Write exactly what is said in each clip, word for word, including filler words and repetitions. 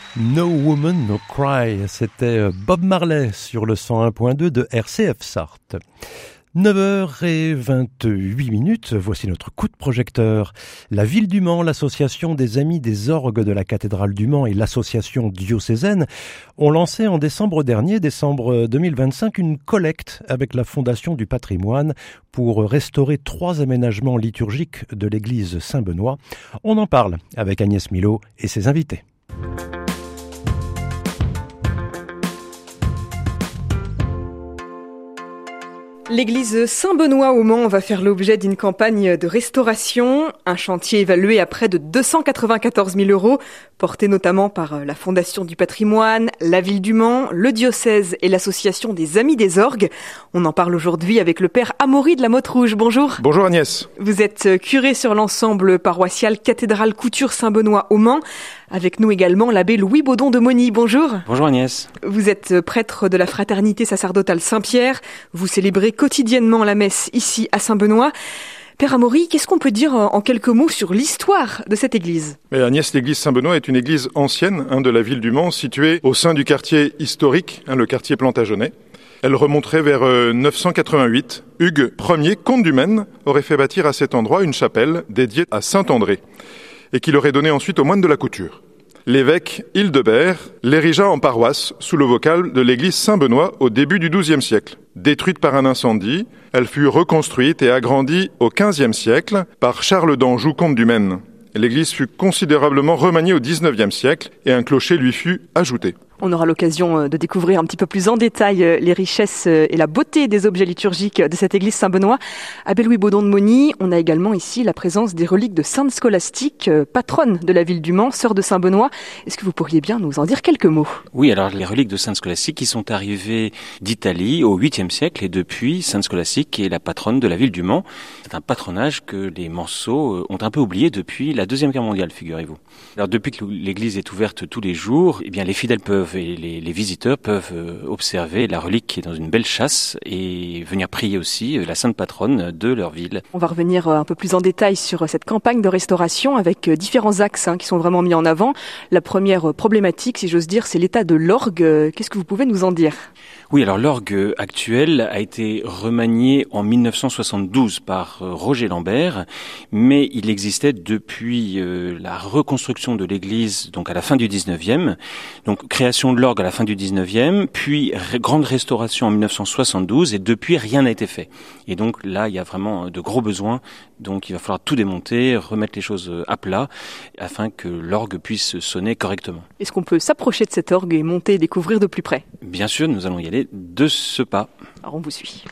No Woman, No Cry, c'était Bob Marley sur le cent un point deux de R C F Sarthe. neuf heures vingt-huit minutes, voici notre coup de projecteur. La ville du Mans, l'association des Amis des Orgues de la cathédrale du Mans et l'association diocésaine ont lancé en décembre dernier, décembre deux mille vingt-cinq, une collecte avec la Fondation du patrimoine pour restaurer trois aménagements liturgiques de l'église Saint-Benoît. On en parle avec Agnès Milot et ses invités. L'église Saint-Benoît au Mans va faire l'objet d'une campagne de restauration, un chantier évalué à près de deux cent quatre-vingt-quatorze mille euros, porté notamment par la Fondation du patrimoine, la ville du Mans, le diocèse et l'association des Amis des Orgues. On en parle aujourd'hui avec le père Amaury de la Motte-Rouge. Bonjour. Bonjour Agnès. Vous êtes curé sur l'ensemble paroissial cathédrale Couture Saint-Benoît au Mans. Avec nous également l'abbé Louis Baudon de Mauny. Bonjour. Bonjour Agnès. Vous êtes prêtre de la fraternité sacerdotale Saint-Pierre. Vous célébrez quotidiennement la messe ici à Saint-Benoît. Père Amaury, qu'est-ce qu'on peut dire en quelques mots sur l'histoire de cette église ? Mais Agnès, l'église Saint-Benoît est une église ancienne hein, de la ville du Mans, située au sein du quartier historique, hein, le quartier Plantagenet. Elle remonterait vers euh, neuf cent quatre-vingt-huit. Hugues Ier, comte du Maine, aurait fait bâtir à cet endroit une chapelle dédiée à Saint-André et qu'il aurait donnée ensuite aux moines de la couture. L'évêque Hildebert l'érigea en paroisse sous le vocal de l'église Saint-Benoît au début du douzième siècle. Détruite par un incendie, elle fut reconstruite et agrandie au quinzième siècle par Charles d'Anjou, comte du Maine. L'église fut considérablement remaniée au dix-neuvième siècle et un clocher lui fut ajouté. On aura l'occasion de découvrir un petit peu plus en détail les richesses et la beauté des objets liturgiques de cette église Saint-Benoît. Abbé Louis Baudon de Mauny, on a également ici la présence des reliques de Sainte Scolastique, patronne de la ville du Mans, sœur de Saint-Benoît. Est-ce que vous pourriez bien nous en dire quelques mots ? Oui, alors les reliques de Sainte Scolastique qui sont arrivées d'Italie au huitième siècle et depuis, Sainte Scolastique est la patronne de la ville du Mans. C'est un patronage que les Manceaux ont un peu oublié depuis la Deuxième Guerre mondiale, figurez-vous. Alors depuis que l'église est ouverte tous les jours, eh bien les fidèles peuvent et les, les visiteurs peuvent observer la relique qui est dans une belle châsse et venir prier aussi la sainte patronne de leur ville. On va revenir un peu plus en détail sur cette campagne de restauration avec différents axes hein, qui sont vraiment mis en avant. La première problématique, si j'ose dire, c'est l'état de l'orgue. Qu'est-ce que vous pouvez nous en dire ? Oui, alors l'orgue actuel a été remanié en mille neuf cent soixante-douze par Roger Lambert, mais il existait depuis euh, la reconstruction de l'église, donc à la fin du dix-neuvième, donc création de l'orgue à la fin du dix-neuvième, puis ré- grande restauration en mille neuf cent soixante-douze, et depuis rien n'a été fait. Et donc là, il y a vraiment de gros besoins, donc il va falloir tout démonter, remettre les choses à plat, afin que l'orgue puisse sonner correctement. Est-ce qu'on peut s'approcher de cet orgue et monter et découvrir de plus près ? Bien sûr, nous allons y aller de ce pas. Alors on vous suit.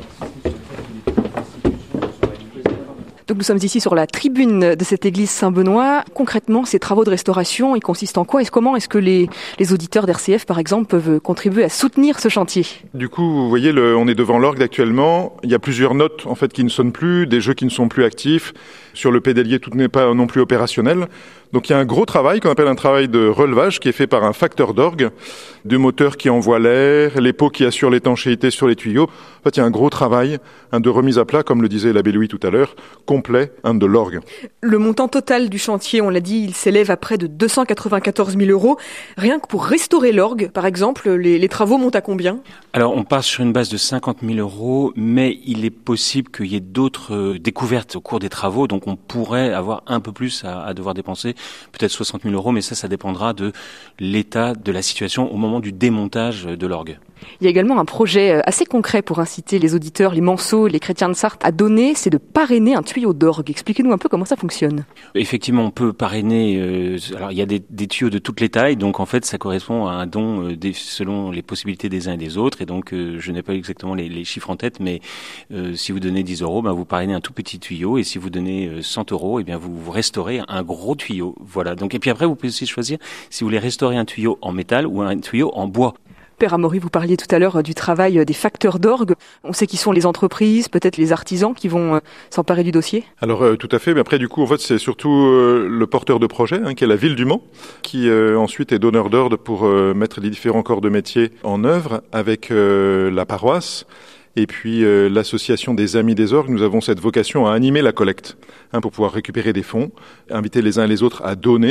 Donc nous sommes ici sur la tribune de cette église Saint-Benoît. Concrètement, ces travaux de restauration, ils consistent en quoi et comment est-ce que les, les auditeurs d'R C F, par exemple, peuvent contribuer à soutenir ce chantier ? Du coup, vous voyez, le, on est devant l'orgue actuellement. Il y a plusieurs notes en fait qui ne sonnent plus, des jeux qui ne sont plus actifs. Sur le pédalier, tout n'est pas non plus opérationnel. Donc il y a un gros travail qu'on appelle un travail de relevage qui est fait par un facteur d'orgue, deux moteurs qui envoient l'air, les pots qui assurent l'étanchéité sur les tuyaux. En fait, il y a un gros travail hein, de remise à plat, comme le disait l'abbé Louis tout à l'heure, complet hein, de l'orgue. Le montant total du chantier, on l'a dit, il s'élève à près de deux cent quatre-vingt-quatorze mille euros. Rien que pour restaurer l'orgue, par exemple, les, les travaux montent à combien ? Alors on part sur une base de cinquante mille euros, mais il est possible qu'il y ait d'autres euh, découvertes au cours des travaux, donc on pourrait avoir un peu plus à, à devoir dépenser, peut-être soixante mille euros, mais ça, ça dépendra de l'état de la situation au moment du démontage de l'orgue. Il y a également un projet assez concret pour inciter les auditeurs, les Manceaux, les chrétiens de Sarthe à donner, c'est de parrainer un tuyau d'orgue. Expliquez-nous un peu comment ça fonctionne. Effectivement, on peut parrainer, euh, alors il y a des, des tuyaux de toutes les tailles, donc en fait ça correspond à un don euh, des, selon les possibilités des uns et des autres, et donc euh, je n'ai pas exactement les, les chiffres en tête, mais euh, si vous donnez dix euros, ben, vous parrainez un tout petit tuyau, et si vous donnez euh, cent euros, eh bien vous, vous restaurez un gros tuyau. Voilà. Donc, et puis après, vous pouvez aussi choisir si vous voulez restaurer un tuyau en métal ou un tuyau en bois. Père Amaury, vous parliez tout à l'heure du travail des facteurs d'orgue. On sait qui sont les entreprises, peut-être les artisans qui vont s'emparer du dossier. Alors euh, tout à fait, mais après du coup en fait c'est surtout euh, le porteur de projet hein, qui est la ville du Mans, qui euh, ensuite est donneur d'ordre pour euh, mettre les différents corps de métier en œuvre avec euh, la paroisse. Et puis euh, l'association des Amis des Orgues, nous avons cette vocation à animer la collecte hein, pour pouvoir récupérer des fonds, inviter les uns et les autres à donner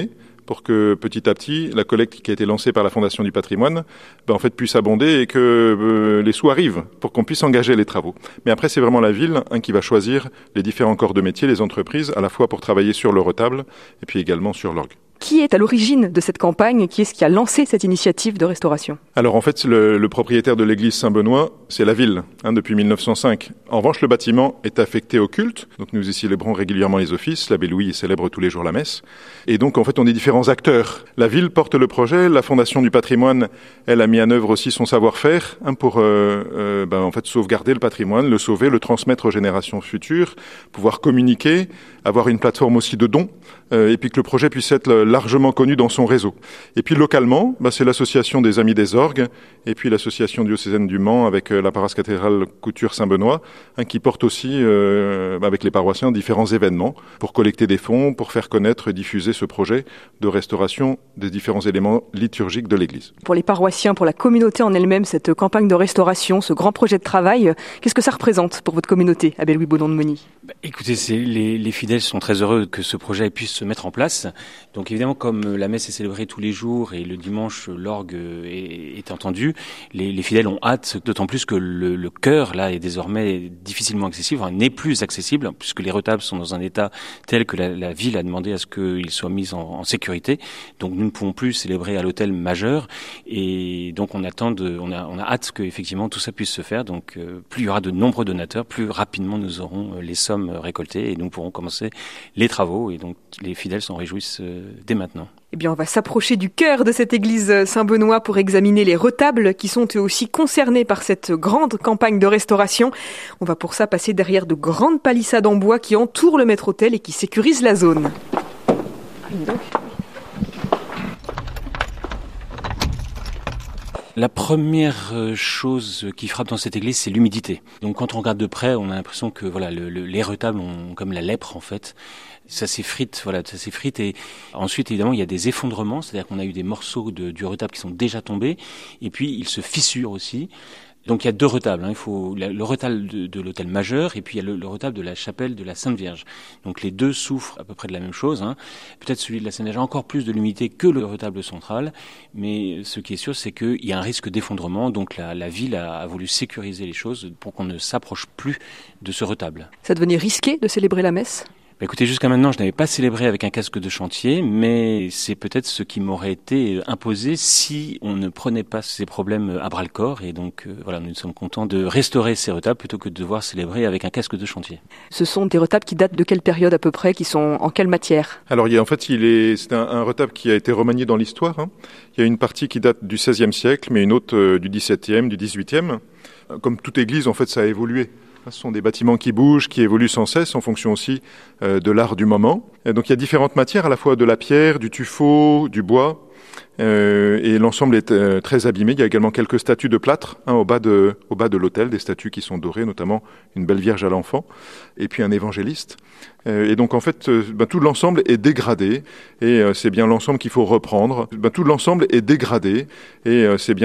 pour que petit à petit, la collecte qui a été lancée par la Fondation du patrimoine ben, en fait, puisse abonder et que euh, les sous arrivent pour qu'on puisse engager les travaux. Mais après, c'est vraiment la ville hein, qui va choisir les différents corps de métier, les entreprises, à la fois pour travailler sur le retable et puis également sur l'orgue. Qui est à l'origine de cette campagne? Qui est-ce qui a lancé cette initiative de restauration? Alors en fait, le, le propriétaire de l'église Saint-Benoît, c'est la ville, hein, depuis mille neuf cent cinq. En revanche, le bâtiment est affecté au culte. Donc nous y célébrons régulièrement les offices. L'abbé Louis y célèbre tous les jours la messe. Et donc en fait, on est différents acteurs. La ville porte le projet. La Fondation du patrimoine, elle a mis en œuvre aussi son savoir-faire hein, pour euh, euh, ben, en fait sauvegarder le patrimoine, le sauver, le transmettre aux générations futures, pouvoir communiquer, avoir une plateforme aussi de dons, euh, et puis que le projet puisse être largement connu dans son réseau. Et puis localement, bah, c'est l'association des Amis des Orgues, et puis l'association diocésaine du Mans avec euh, la paroisse cathédrale Couture Saint-Benoît, hein, qui porte aussi, euh, avec les paroissiens, différents événements pour collecter des fonds, pour faire connaître et diffuser ce projet de restauration des différents éléments liturgiques de l'Église. Pour les paroissiens, pour la communauté en elle-même, cette campagne de restauration, ce grand projet de travail, qu'est-ce que ça représente pour votre communauté, Abbé Louis Baudon de Moni? Bah, écoutez, c'est, les, les fidèles sont très heureux que ce projet puisse se mettre en place. Donc évidemment, comme la messe est célébrée tous les jours et le dimanche l'orgue est, est entendu, les, les fidèles ont hâte, d'autant plus que le, le chœur là est désormais difficilement accessible, enfin n'est plus accessible puisque les retables sont dans un état tel que la, la ville a demandé à ce qu'ils soient mis en, en sécurité. Donc nous ne pouvons plus célébrer à l'hôtel majeur et donc on attend, de, on a, on a hâte que effectivement tout ça puisse se faire. Donc euh, plus il y aura de nombreux donateurs, plus rapidement nous aurons les sommes récoltées et nous pourrons commencer les travaux et donc les fidèles s'en réjouissent euh, dès maintenant. Eh bien, on va s'approcher du cœur de cette église Saint-Benoît pour examiner les retables qui sont eux aussi concernés par cette grande campagne de restauration. On va pour ça passer derrière de grandes palissades en bois qui entourent le maître-autel et qui sécurisent la zone. La première chose qui frappe dans cette église, c'est l'humidité. Donc quand on regarde de près, on a l'impression que voilà, le, le, les retables ont comme la lèpre en fait. Ça s'effrite, voilà, ça s'effrite et ensuite évidemment il y a des effondrements, c'est-à-dire qu'on a eu des morceaux de, du retable qui sont déjà tombés et puis ils se fissurent aussi. Donc il y a deux retables, hein. Il faut le, le retable de, de l'autel majeur et puis il y a le, le retable de la chapelle de la Sainte Vierge. Donc les deux souffrent à peu près de la même chose, hein. Peut-être celui de la Sainte Vierge a encore plus de l'humidité que le retable central, mais ce qui est sûr c'est qu'il y a un risque d'effondrement, donc la, la ville a, a voulu sécuriser les choses pour qu'on ne s'approche plus de ce retable. Ça devenait risqué de célébrer la messe ? Bah écoutez, jusqu'à maintenant, je n'avais pas célébré avec un casque de chantier, mais c'est peut-être ce qui m'aurait été imposé si on ne prenait pas ces problèmes à bras-le-corps. Et donc, euh, voilà, nous sommes contents de restaurer ces retables plutôt que de devoir célébrer avec un casque de chantier. Ce sont des retables qui datent de quelle période à peu près, qui sont en quelle matière ? Alors, il y a, en fait, il est, c'est un, un retable qui a été remanié dans l'histoire, hein. Il y a une partie qui date du seizième siècle, mais une autre euh, du dix-septième, du dix-huitième. Comme toute église, en fait, ça a évolué. Ce sont des bâtiments qui bougent, qui évoluent sans cesse en fonction aussi euh, de l'art du moment. Et donc il y a différentes matières, à la fois de la pierre, du tuffeau, du bois, euh, et l'ensemble est euh, très abîmé. Il y a également quelques statues de plâtre hein, au bas de, au bas de l'autel, des statues qui sont dorées, notamment une belle Vierge à l'enfant, et puis un évangéliste. Euh, et donc en fait, euh, ben, tout l'ensemble est dégradé, et euh, c'est bien l'ensemble qu'il faut reprendre. Ben, tout l'ensemble est dégradé, et euh, c'est bien